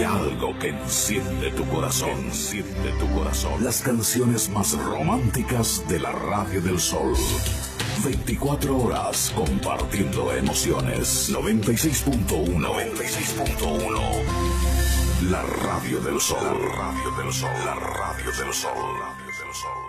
Hay algo que enciende tu corazón. Enciende tu corazón. Las canciones más románticas de la Radio del Sol. 24 horas compartiendo emociones. 96.1. 96.1. La Radio del Sol. La Radio del Sol. La Radio del Sol. La Radio del Sol.